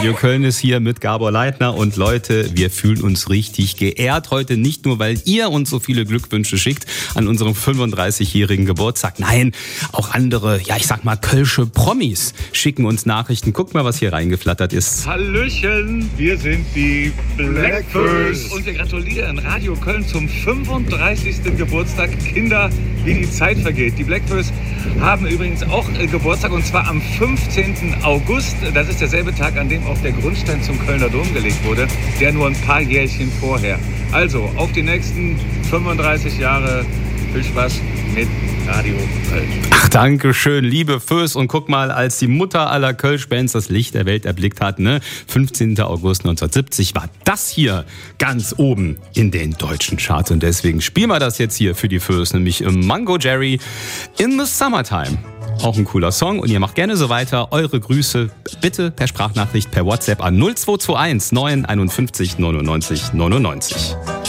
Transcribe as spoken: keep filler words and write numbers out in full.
Radio Köln ist hier mit Gabor Leitner und Leute, wir fühlen uns richtig geehrt heute, nicht nur, weil ihr uns so viele Glückwünsche schickt an unserem fünfunddreißigjährigen Geburtstag. Nein, auch andere, ja ich sag mal kölsche Promis schicken uns Nachrichten. Guckt mal, was hier reingeflattert ist. Hallöchen, wir sind die Blackfoes und wir gratulieren Radio Köln zum fünfunddreißigsten Geburtstag. Kinder, wie die Zeit vergeht. Die Blackfoes haben übrigens auch Geburtstag und zwar am fünfzehnten August. Das ist derselbe Tag, an dem auch der Grundstein zum Kölner Dom gelegt wurde, der nur ein paar Jährchen vorher. Also auf die nächsten fünfunddreißig Jahre. Viel Spaß mit Radio Köln. Ach, danke schön, liebe Fös. Und guck mal, als die Mutter aller Kölsch-Bands das Licht der Welt erblickt hat, ne, fünfzehnten August neunzehnhundertsiebzig, war das hier ganz oben in den deutschen Charts. Und deswegen spielen wir das jetzt hier für die Fös, nämlich Mango Jerry in the Summertime. Auch ein cooler Song und ihr macht gerne so weiter. Eure Grüße bitte per Sprachnachricht per WhatsApp an null zwei zwei eins neun einundfünfzig neunundneunzig neunundneunzig.